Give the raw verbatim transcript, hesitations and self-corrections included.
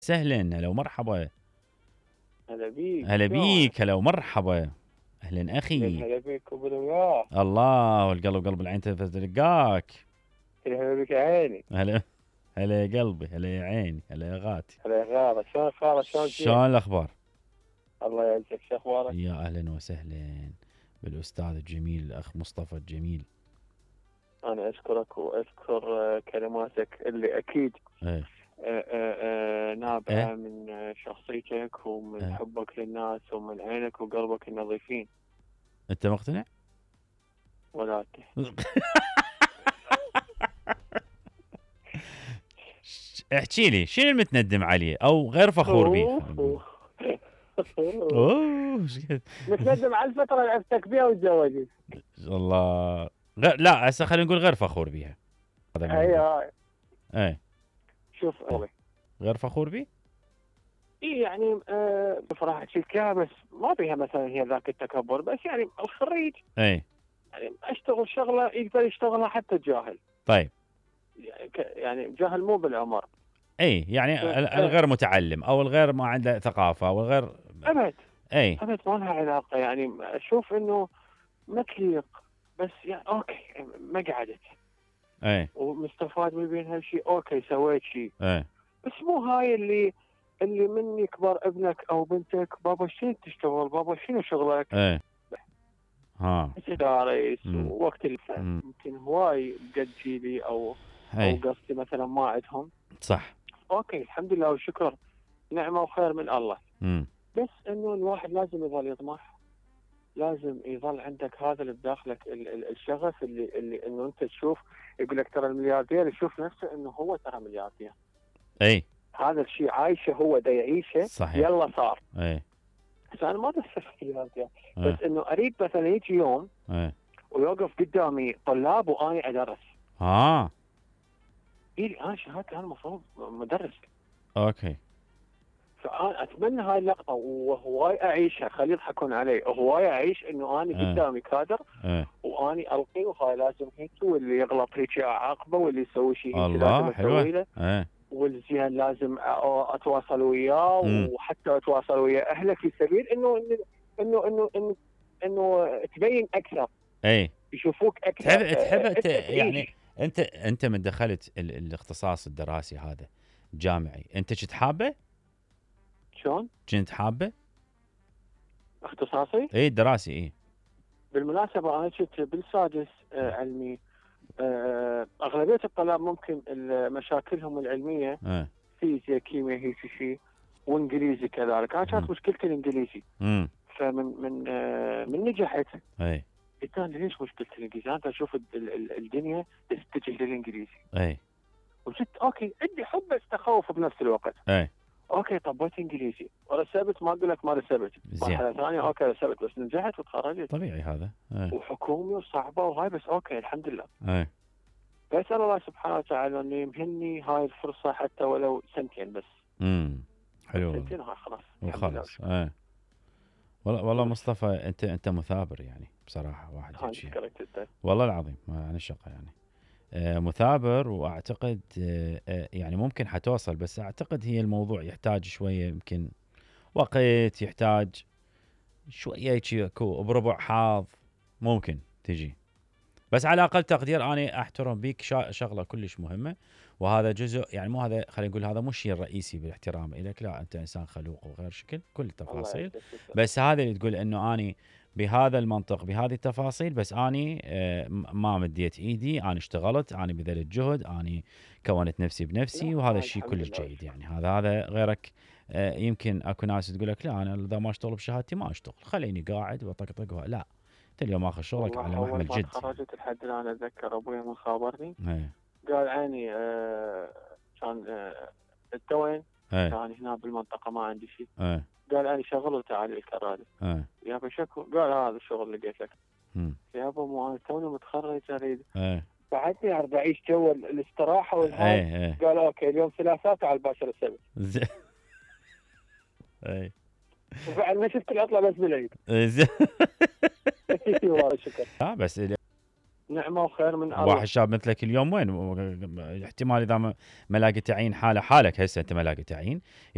سهلا، هلا ومرحبا. هلا بيك. هلا شلونك؟ بيك، هلا ومرحبا. اهلا اخي. هلا بيك وبالوياه. الله والقلب قلب العين تلقاك. هلا بيك يا عيني. هلا هلا يا قلبي، هلا يا عيني، هلا يا غاتي. هلا يا غارة، شلون خالة؟ شلون زين؟ شلون الاخبار؟ الله يعزك، شو اخبارك؟ يا اهلا وسهلا بالاستاذ الجميل الاخ مصطفى الجميل. انا اشكرك واشكر آه، كلماتك اللي اكيد ايه آه، آه، آه، نابعة إيه؟ من آه، شخصيتك ومن إيه؟ حبك للناس ومن عينك وقلبك النظيفين. انت مقتنع؟ ولا احكي لي شنو المتندم عليه او غير فخور به؟ اوه متندم على الفترة اللي عرفتك بيها وتزوجت. الله. غير لا هسه خلينا نقول غير فخور بها. هذا هاي الموضوع. هاي ايه شوف إيه. غير فخور به؟ اي يعني آه بصراحه اياها، بس ما بيها مثلا هي ذاك التكبر، بس يعني الخريج ايه يعني اشتغل شغله يقدر يشتغلها حتى الجاهل. طيب. يعني ك- يعني جاهل مو بالعمر. اي يعني ف- ال- آه، الغير متعلم او الغير ما عنده ثقافه او الغير. ابد اي ابد ما لها علاقه، يعني اشوف انه ما تليق، بس يعني اوكي ما قعدت اي ومستفاد من بين هالشيء، اوكي سويت شيء، اي بس مو هاي اللي اللي من يكبر ابنك او بنتك، بابا شنو تشتغل؟ بابا شنو شغلك؟ اي ها دارس مم. ووقت اللي مم. يمكن هواي قد جيلي او او اي قصدي مثلا ما عندهم. صح. اوكي الحمد لله والشكر، نعمه وخير من الله. مم. بس انه الواحد لازم يظل يطمح، لازم يظل عندك هذا اللي بداخلك ال- ال- الشغف اللي اللي انه انت تشوف، يقول لك ترى الملياردير يشوف نفسه انه هو ترى ملياردير، اي هذا الشيء عايشه هو دا يعيشه. صحيح. يلا صار. اي بس انا ما بصير ملياردير، اي بس انه اريد مثلا يجي يوم اي ويوقف قدامي طلاب واني ادرس. ها إيه انا شهادتي انا المفروض مدرس، اوكي. فانا اتمنى هاي اللقطه وهواي اعيشها، خلي يضحكون علي، هواي اعيش انه انا آه. قدامي كادر اي واني القي، وهاي لازم هيك، واللي يغلط هيك اعاقبه، واللي يسوي شيء هيك الله لازم اسوي حلوه. له، اي والزين لازم أ- اتواصل وياه، مم. وحتى اتواصل ويا اهله في سبيل انه انه انه انه انه تبين اكثر، اي يشوفوك اكثر. تحب تحب أه، ت- أنت تعيش. يعني انت انت من دخلت ال- الاختصاص الدراسي هذا جامعي انت كنت حابه؟ شلون؟ كنت حابه؟ اختصاصي؟ اي دراسي اي. بالمناسبة أنا كنت بالسادس آه، علمي. آه، أغلبية الطلاب ممكن مشاكلهم العلمية اي فيزياء كيمياء هيك شيء، وإنجليزي كذلك. أنا كانت مم. مشكلتي الإنجليزي، امم فمن من آه، من نجحت اي قلت أنا ليش مشكلتي الإنجليزي؟ أنا أشوف ال- ال- الدنيا تتجه للإنجليزي، اي وجدت أوكي عندي حب بس تخوف بنفس الوقت. اي اوكي طبيت انجليزي ورسبت، ما اقول لك ما رسبت، زين. مرحله ثانيه اوكي رسبت، بس نجحت وتخرجت، طبيعي هذا. اي وحكومي وصعبه وهاي، بس اوكي الحمد لله. اي فاسال الله سبحانه وتعالى انه يمهلني هاي الفرصه حتى ولو سنتين بس. امم حلو والله. سنتين هاي خلاص الحمد لله. وخلاص. اي والله والله مصطفى انت انت مثابر يعني بصراحه واحد هاي يحكي شكرك جدا. والله العظيم ما عن الشقه يعني. آه، مثابر واعتقد آه، آه، يعني ممكن حتوصل، بس اعتقد هي الموضوع يحتاج شويه يمكن وقت، يحتاج شويه هيك كو بربع حاض ممكن تجي. بس على اقل تقدير انا احترم بيك شا- شغله كلش مهمه، وهذا جزء يعني مو هذا خلينا نقول هذا مو الشيء الرئيسي بالاحترام لك، لا انت انسان خلوق وغير شكل كل الله التفاصيل، يعزك شكراً. بس هذا اللي تقول انه اني بهذا المنطق بهذه التفاصيل، بس اني آه، م- ما مديت ايدي، انا اشتغلت، اني بذلت جهد، اني كونت نفسي بنفسي، لا، وهذا هاي الشيء الحمد كلش لله جيد والشكر. يعني. هذا هذا غيرك آه، يمكن اكو ناس تقول لك لا انا اذا ما اشتغل بشهادتي ما اشتغل، خليني قاعد وطقطق وه- لا انت اليوم اخذ شغلك والله على اول محمل ما جد. تخرجت لحد الان اتذكر ابوي من خابرني ايه قال عيني آه كان آه انت وين؟ ايه كان هنا بالمنطقه ما عندي شيء. ايه قال عيني شغل وتعال الكرادة. ايه يابا شكو؟ قال هذا الشغل لقيت لك. مم. يابا مو انا توني متخرج اريد ايه بعدني اريد اعيش جو ال- الاستراحه والهاي. ايه ايه قال اوكي اليوم ثلاثاء على الباشر السبت. زين. ايه وفعلا ما شفت العطله بس بالعيد. إيه زين. والله شكر. لا بس إذا نعمه وخير من الله. واحد شاب مثلك اليوم وين احتمال اذا ما ما لاقي تعيين حاله حالك هسه انت ما لاقي تعيين